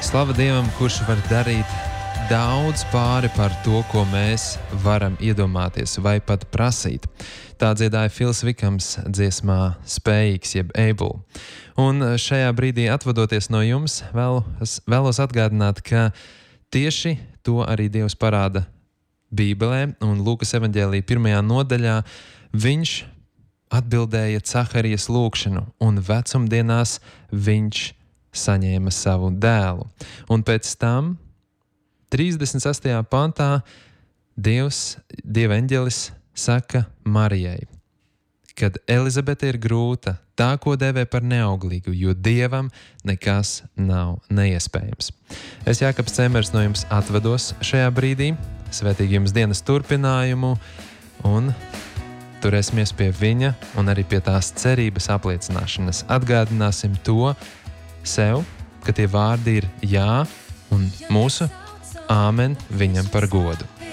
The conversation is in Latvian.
Slava Dievam, kurš var darīt daudz pāri par to, ko mēs varam iedomāties vai pat prasīt. Tā dziedāja Fils Vikams dziesmā Spējīgs jeb Able. Un šajā brīdī atvadoties no jums, vēlos atgādināt, ka tieši to arī Dievs parāda Bībelē un Lūkas evaņģēlija 1. nodaļā. Viņš atbildēja Caharijas lūgšanu un vecumdienās viņš saņēma savu dēlu. Un pēc tam 36. pantā Dieva eņģelis saka Marijai, kad Elizabete ir grūta, tā, ko dēvē par neauglīgu, jo Dievam nekas nav neiespējams. Es, Jākaps Cēmers, no jums atvados šajā brīdī. Svētīgi jums dienas turpinājumu un turēsimies pie viņa un arī pie tās cerības apliecināšanas. Atgādināsim to sev, ka tie vārdi ir jā un mūsu āmen viņam par godu.